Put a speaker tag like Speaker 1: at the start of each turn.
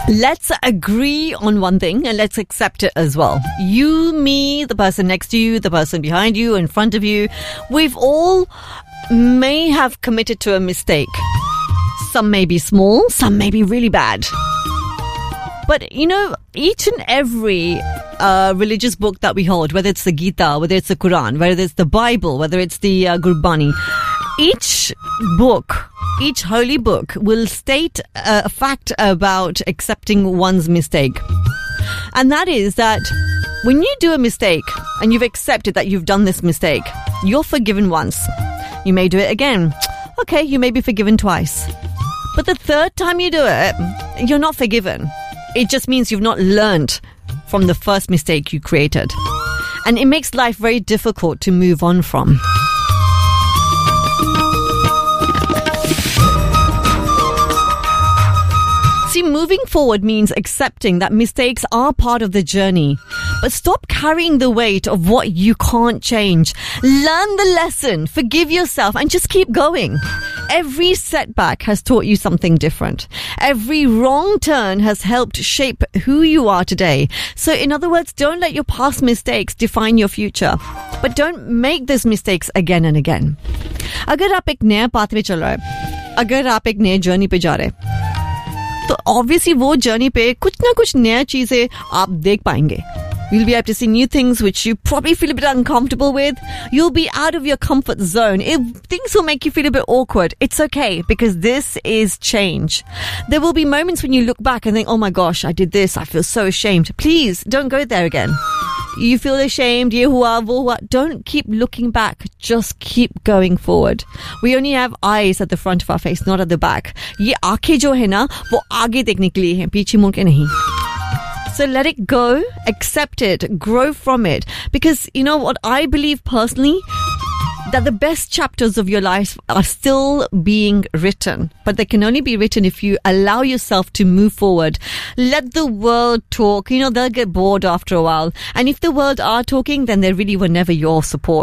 Speaker 1: Let's agree on one thing and let's accept it as well. You, me, the person next to you, the person behind you, in front of you, we've all may have committed to a mistake. Some may be small, some may be really bad. But, you know, each and every religious book that we hold, whether it's the Gita, whether it's the Quran, whether it's the Bible, whether it's the Gurbani, each book, each holy book will state a fact about accepting one's mistake. And that is that when you do a mistake and you've accepted that you've done this mistake, you're forgiven once. You may do it again. Okay, you may be forgiven twice. But the third time you do it, you're not forgiven. It just means you've not learned from the first mistake you created. And it makes life very difficult to move on from. See, moving forward means accepting that mistakes are part of the journey. But stop carrying the weight of what you can't change. Learn the lesson, forgive yourself, and just keep going. Every setback has taught you something different. Every wrong turn has helped shape who you are today. So in other words, don't let your past mistakes define your future. But don't make these mistakes again and again. अगर आप एक नया path में चल रहे हैं, अगर आप एक नए जर्नी पे जा रहे हैं, तो obviously वो जर्नी पे कुछ ना कुछ नया चीजें आप देख पाएंगे. You'll be able to see new things which you probably feel a bit uncomfortable with. You'll be out of your comfort zone. Things will make you feel a bit awkward. It's okay because this is change. There will be moments when you look back and think, oh my gosh, I did this. I feel so ashamed. Please don't go there again. You feel ashamed, ye hua, wo hua. Don't keep looking back. Just keep going forward. We only have eyes at the front of our face, not at the back. Ye aankhein jo hai na, wo aage dekhne ke liye hai, piche mud ke nahi. So let it go, accept it, grow from it. Because, you know what, I believe personally that the best chapters of your life are still being written. But they can only be written if you allow yourself to move forward. Let the world talk. You know, they'll get bored after a while. And if the world are talking, then they really were never your support.